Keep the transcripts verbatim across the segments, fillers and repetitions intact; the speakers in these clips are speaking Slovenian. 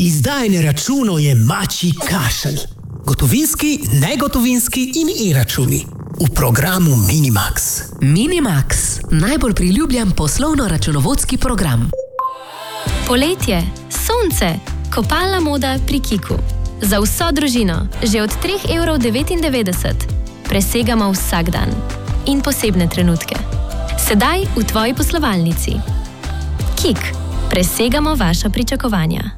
Izdajanje računov je mačji kašelj. Gotovinski, negotovinski in e-računi. V programu Minimax. Minimax, najbolj priljubljen poslovno-računovodski program. Poletje, sonce, kopalna moda pri Kiku. Za vso družino, že od tri evre devetindevetdeset. Presegamo vsak dan. In posebne trenutke. Sedaj v tvoji poslovalnici. Kik, presegamo vaša pričakovanja.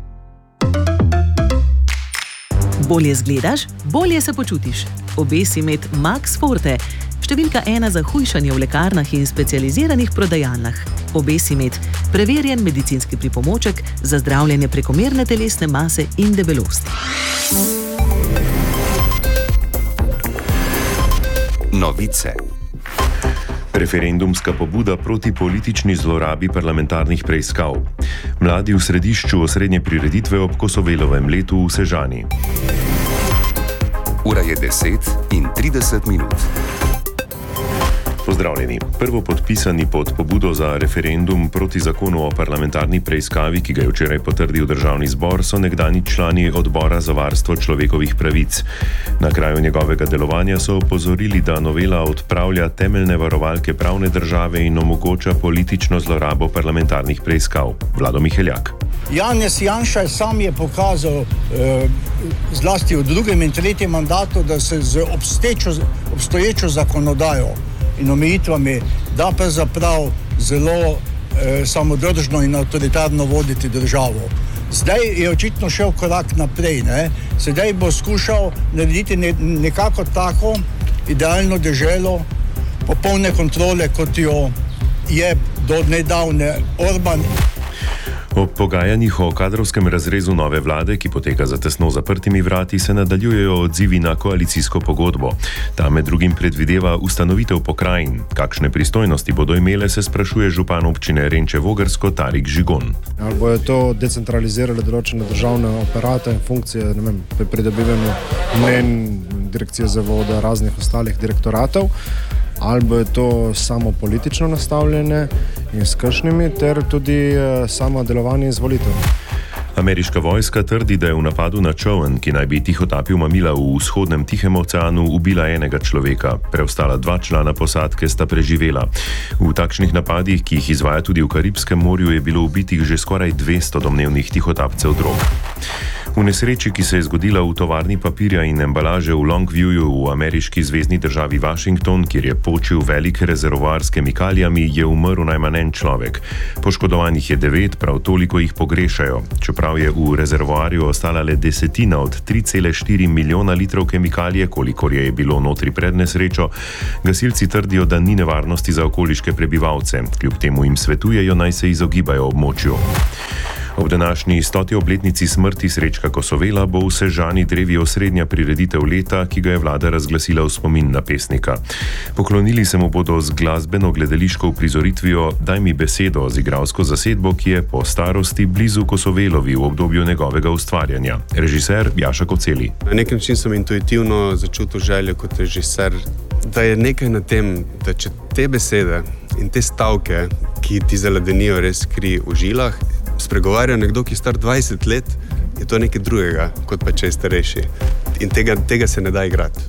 Bolje zgledaš, bolje se počutiš. Obesi med Max Forte, številka ena za hujšanje v lekarnah in specializiranih prodajalnah. Obesi med preverjen medicinski pripomoček za zdravljenje prekomerne telesne mase in debelosti. Novice. Referendumska pobuda proti politični zlorabi parlamentarnih preiskav. Mladi v središču osrednje prireditve ob Kosovelovem letu v Sežani. Ura je deset in trideset minut. Pozdravljeni. Prvo podpisani pod pobudo za referendum proti zakonu o parlamentarni preiskavi, ki ga je včeraj potrdil Državni zbor, so nekdanji člani Odbora za varstvo človekovih pravic. Na kraju njegovega delovanja so opozorili, da novela odpravlja temeljne varovalke pravne države in omogoča politično zlorabo parlamentarnih preiskav. Vlado Miheljak. Janez Janša sam je pokazal eh, zlasti v drugem in tretjem mandatu, da se z obstečo, obstoječo zakonodajo in omejitvami da pravzaprav zelo eh, samodržno in avtoritarno voditi državo. Zdaj je očitno šel korak naprej, ne? Sedaj bo skušal narediti ne, nekako tako idealno deželo, popolne kontrole, kot jo je do nedavne Orban. Ob pogajanjih o kadrovskem razrezu nove vlade, ki poteka za tesno zaprtimi vrati, se nadaljujejo odzivi na koalicijsko pogodbo. Ta med drugim predvideva ustanovitev pokrajin. Kakšne pristojnosti bodo imele, se sprašuje župan občine Renče Vogrsko Tarik Žigon. Ali bojo to decentralizirale določene državne operate in funkcije, ne vem, pri pridobivanju mnenj, direkcije za vode, raznih ostalih direktoratov, ali bo je to samo politično nastavljene in s kršnimi, ter tudi samo delovanje izvolitev. Ameriška vojska trdi, da je v napadu na čoln, ki naj bi tihotapil mamila v vzhodnem Tihem oceanu, ubila enega človeka. Preostala dva člana posadke sta preživela. V takšnih napadih, ki jih izvaja tudi v Karibskem morju, je bilo ubitih že skoraj dvesto domnevnih tihotapcev drog. V nesreči, ki se je zgodila v tovarni papirja in embalaže v Longviewju v ameriški zvezni državi Washington, kjer je počil velik rezervoar s kemikalijami, je umrl najmanj en človek. Poškodovanih je devet, prav toliko jih pogrešajo. Čeprav je v rezervoarju ostala le desetina od tri cele štiri milijona litrov kemikalije, kolikor je bilo notri pred nesrečo, gasilci trdijo, da ni nevarnosti za okoliške prebivalce. Kljub temu jim svetujejo, naj se izogibajo območju. Ob današnji stoti obletnici smrti Srečka Kosovela bo v Sežani drevi osrednja prireditev leta, ki ga je vlada razglasila v spomin na pesnika. Poklonili se mu bodo z glasbeno-gledališko uprizoritvijo Daj mi besedo z igralsko zasedbo, ki je po starosti blizu Kosovelovi v obdobju njegovega ustvarjanja. Režiser Jaša Koceli. Na nek način sem intuitivno začutil željo kot režiser, da je nekaj na tem, da če te besede in te stavke, ki ti zaledenijo res kri v žilah, spregovarja nekdo, ki je star dvajset let, je to nekaj drugega, kot pa če je starejši. In tega, tega se ne da igrati.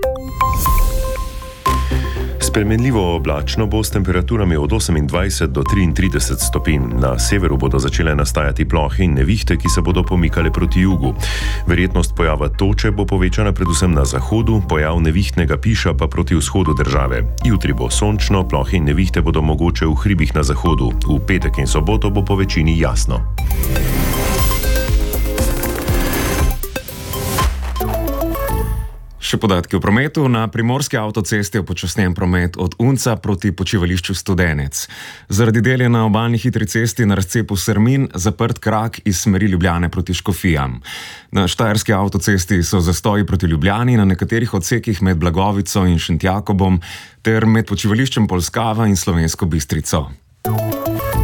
Spremenljivo oblačno bo s temperaturami od osemindvajset do triintrideset stopinj. Na severu bodo začele nastajati plohe in nevihte, ki se bodo pomikale proti jugu. Verjetnost pojava toče bo povečana predvsem na zahodu, pojav nevihtnega piša pa proti vzhodu države. Jutri bo sončno, plohe in nevihte bodo mogoče v hribih na zahodu. V petek in soboto bo po večini jasno. Še podatki o prometu. Na primorski avtocesti je upočasnjen promet od Unca proti počivališču Studenec. Zaradi delja na obalni hitri cesti na razcepu Srmin zaprt krak iz smeri Ljubljane proti Škofijam. Na štajerski avtocesti so zastoji proti Ljubljani na nekaterih odsekih med Blagovico in Šentjakobom ter med počivališčem Polskava in Slovensko Bistrico.